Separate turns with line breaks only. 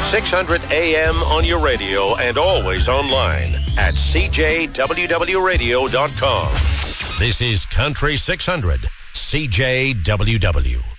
600 AM on your radio and always online at cjwwradio.com. This is Country 600, CJWW.